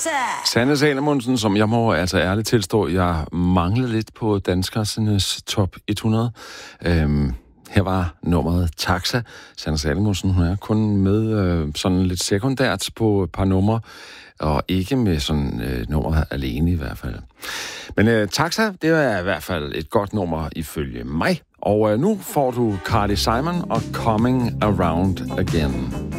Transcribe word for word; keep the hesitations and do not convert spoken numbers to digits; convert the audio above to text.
Taxa! Sanne Salomonsen, som jeg må altså ærligt tilstå, jeg manglede lidt på danskernes top hundrede. Øhm, her var nummeret Taxa. Sanne Salomonsen, hun er kun med øh, sådan lidt sekundært på et par numre, og ikke med sådan øh, nummer alene i hvert fald. Men øh, Taxa, det er i hvert fald et godt nummer ifølge mig. Og øh, nu får du Carly Simon og Coming Around Again.